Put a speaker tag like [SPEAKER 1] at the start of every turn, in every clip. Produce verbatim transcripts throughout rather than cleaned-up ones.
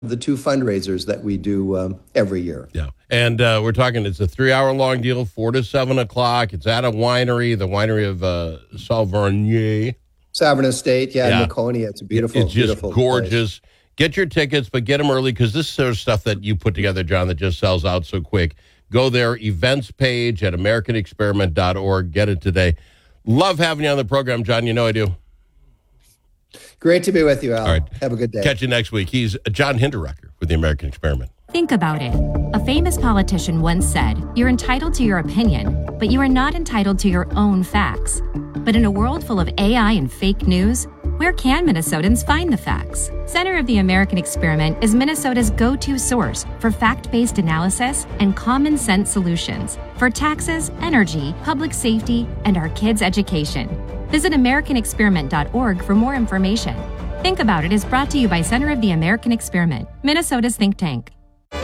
[SPEAKER 1] the two fundraisers that we do um, every year.
[SPEAKER 2] Yeah. And uh, we're talking, it's a three-hour-long deal, four to seven o'clock. It's at a winery, the winery of uh, Sauvignon.
[SPEAKER 1] Savern Estate, yeah,
[SPEAKER 2] yeah.
[SPEAKER 1] in Laconia. It's a beautiful,
[SPEAKER 2] It's just
[SPEAKER 1] beautiful
[SPEAKER 2] gorgeous.
[SPEAKER 1] place.
[SPEAKER 2] Get your tickets, but get them early because this is sort of stuff that you put together, John, that just sells out so quick. Go there, events page at american experiment dot org. Get it today. Love having you on the program, John. You know I do.
[SPEAKER 1] Great to be with you, Al.
[SPEAKER 2] All right.
[SPEAKER 1] Have a good day.
[SPEAKER 2] Catch you next week. He's John Hinderrecker with the American Experiment.
[SPEAKER 3] Think about it. A famous politician once said, "You're entitled to your opinion, but you are not entitled to your own facts." But in a world full of A I and fake news, where can Minnesotans find the facts? Center of the American Experiment is Minnesota's go-to source for fact-based analysis and common sense solutions for taxes, energy, public safety, and our kids' education. Visit american experiment dot org for more information. Think About It is brought to you by Center of the American Experiment, Minnesota's think tank.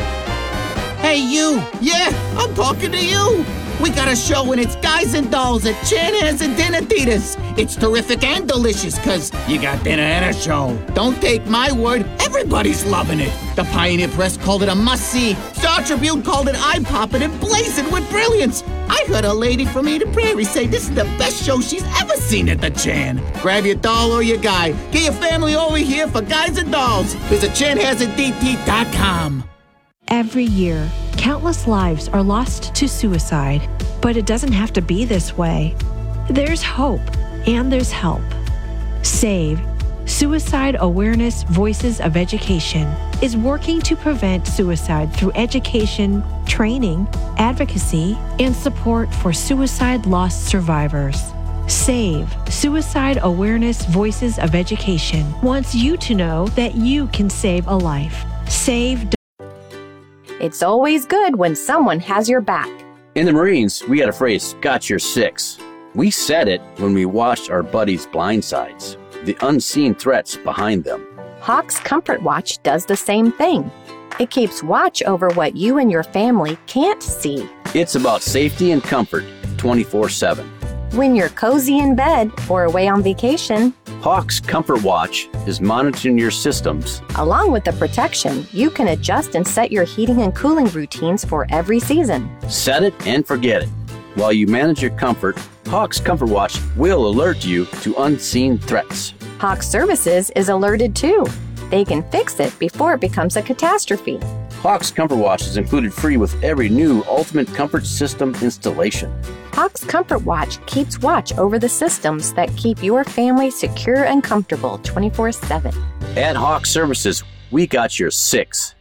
[SPEAKER 4] Hey, you! Yeah, I'm talking to you! We got a show and it's Guys and Dolls at Chanhassen and Dinner Theaters. It's terrific and delicious because you got dinner and a show. Don't take my word, everybody's loving it. The Pioneer Press called it a must-see. Star Tribune called it eye-popping and blazing with brilliance. I heard a lady from Eden Prairie say this is the best show she's ever seen at the Chan. Grab your doll or your guy. Get your family over here for Guys and Dolls. Visit chanhassen d t dot com.
[SPEAKER 5] Every year, countless lives are lost to suicide, but it doesn't have to be this way. There's hope and there's help. SAVE, Suicide Awareness Voices of Education, is working to prevent suicide through education, training, advocacy, and support for suicide loss survivors. SAVE, Suicide Awareness Voices of Education, wants you to know that you can save a life. Save.
[SPEAKER 6] It's always good when someone has your back.
[SPEAKER 7] In the Marines, we had a phrase, got your six. We said it when we watched our buddies' blind sides, the unseen threats behind them.
[SPEAKER 6] Hawks Comfort Watch does the same thing. It keeps watch over what you and your family can't see.
[SPEAKER 7] It's about safety and comfort twenty-four seven.
[SPEAKER 6] When you're cozy in bed or away on vacation,
[SPEAKER 7] Hawks Comfort Watch is monitoring your systems.
[SPEAKER 6] Along with the protection, you can adjust and set your heating and cooling routines for every season.
[SPEAKER 7] Set it and forget it. While you manage your comfort, Hawks Comfort Watch will alert you to unseen threats.
[SPEAKER 6] Hawks Services is alerted too. They can fix it before it becomes a catastrophe.
[SPEAKER 7] Hawks Comfort Watch is included free with every new Ultimate Comfort System installation.
[SPEAKER 6] Hawks Comfort Watch keeps watch over the systems that keep your family secure and comfortable twenty-four seven.
[SPEAKER 7] At Hawks Services, we got your six.